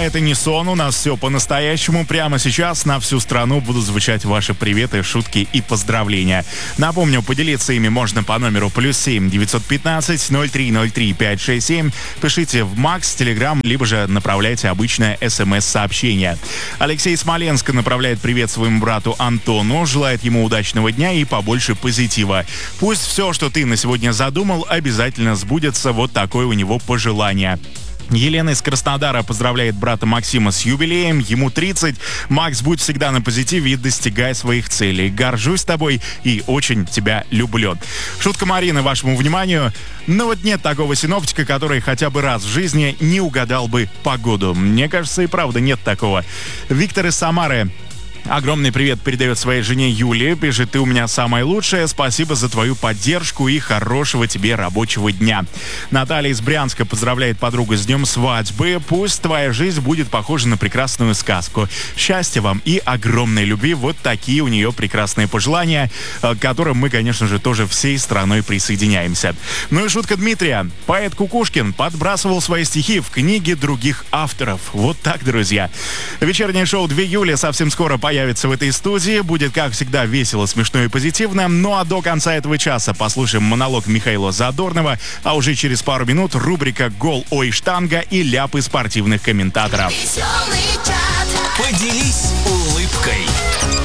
это не сон, у нас все по-настоящему. Прямо сейчас на всю страну будут звучать ваши приветы, шутки и поздравления. Напомню, поделиться ими можно по номеру +7 915 0303 567. Пишите в Макс, Телеграм, либо же направляйте обычное СМС-сообщение. Алексей Смоленск направляет привет своему брату Антону, желает ему удачного дня и побольше позитива. Пусть все, что ты на сегодня задумал, обязательно сбудется. Вот такое у него пожелание. Елена из Краснодара поздравляет брата Максима с юбилеем, ему 30. Макс, будь всегда на позитиве и достигай своих целей. Горжусь тобой и очень тебя люблю. Шутка Марины вашему вниманию. Но вот нет такого синоптика, который хотя бы раз в жизни не угадал бы погоду. Мне кажется, и правда нет такого. Виктор из Самары огромный привет передает своей жене Юле. Пишет: ты у меня самая лучшая. Спасибо за твою поддержку и хорошего тебе рабочего дня. Наталья из Брянска поздравляет подругу с днем свадьбы. Пусть твоя жизнь будет похожа на прекрасную сказку. Счастья вам и огромной любви. Вот такие у нее прекрасные пожелания, к которым мы, конечно же, тоже всей страной присоединяемся. Ну и шутка Дмитрия. Поэт Кукушкин подбрасывал свои стихи в книги других авторов. Вот так, друзья. Вечернее шоу 2 июля совсем скоро появится в этой студии. Будет, как всегда, весело, смешно и позитивно. Ну а до конца этого часа послушаем монолог Михаила Задорнова, а уже через пару минут рубрика «Гол, ой, штанга» и ляпы спортивных комментаторов. Поделись улыбкой.